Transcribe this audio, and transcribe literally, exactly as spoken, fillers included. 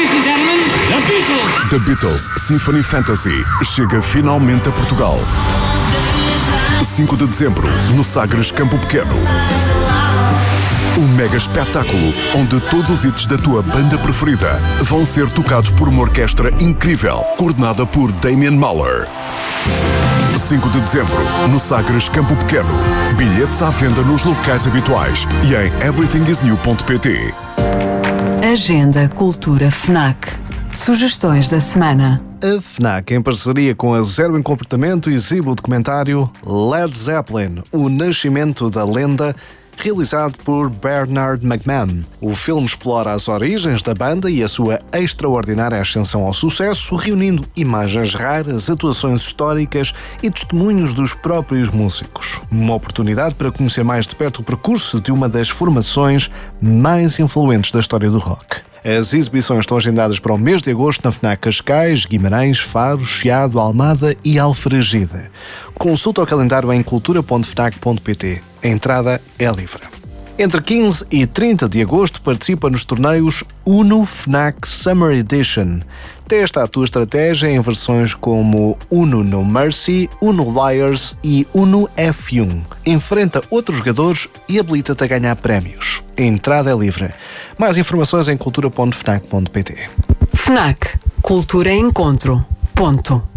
Ladies and gentlemen, The Beatles. The Beatles Symphony Fantasy chega finalmente a Portugal. cinco de dezembro, no Sagres Campo Pequeno. Um mega espetáculo onde todos os hits da tua banda preferida vão ser tocados por uma orquestra incrível, coordenada por Damian Mahler. cinco de dezembro, no Sagres Campo Pequeno. Bilhetes à venda nos locais habituais e em everything is new ponto pt. Agenda Cultura FNAC. Sugestões da semana. A FNAC, em parceria com a Zero em Comportamento, exibe o documentário Led Zeppelin, o nascimento da lenda, realizado por Bernard McMahon. O filme explora as origens da banda e a sua extraordinária ascensão ao sucesso, reunindo imagens raras, atuações históricas e testemunhos dos próprios músicos. Uma oportunidade para conhecer mais de perto o percurso de uma das formações mais influentes da história do rock. As exibições estão agendadas para o mês de agosto na FNAC Cascais, Guimarães, Faro, Chiado, Almada e Alfragide. Consulta o calendário em cultura ponto fnac ponto pt. A entrada é livre. Entre quinze e trinta de agosto participa nos torneios Uno FNAC Summer Edition. Testa a tua estratégia em versões como Uno No Mercy, Uno Liars e Uno F um. Enfrenta outros jogadores e habilita-te a ganhar prémios. A entrada é livre. Mais informações em cultura ponto fnac ponto pt. FNAC. Cultura em Encontro. Ponto.